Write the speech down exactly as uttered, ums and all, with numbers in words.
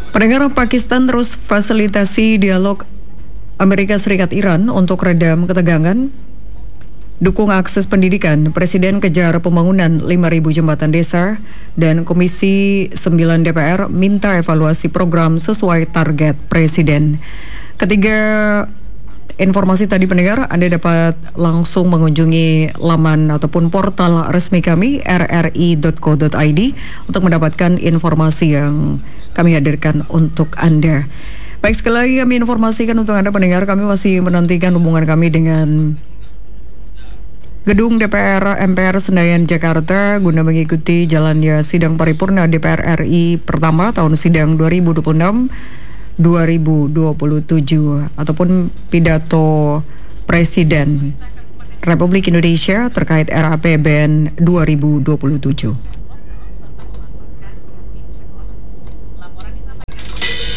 Pendengar, Pakistan terus fasilitasi dialog Amerika Serikat Iran untuk redam ketegangan. Dukung akses pendidikan, Presiden kejar pembangunan lima ribu jembatan desa, dan Komisi sembilan D P R minta evaluasi program sesuai target Presiden. Ketiga informasi tadi, pendengar, Anda dapat langsung mengunjungi laman ataupun portal resmi kami r r i dot co dot i d untuk mendapatkan informasi yang kami hadirkan untuk Anda. Baik, sekali lagi kami informasikan untuk Anda pendengar, kami masih menantikan hubungan kami dengan Gedung D P R M P R Senayan Jakarta guna mengikuti jalannya sidang paripurna D P R R I pertama tahun sidang dua ribu dua puluh enam dua ribu dua puluh tujuh ataupun pidato Presiden Republik Indonesia terkait R A P B N dua ribu dua puluh tujuh.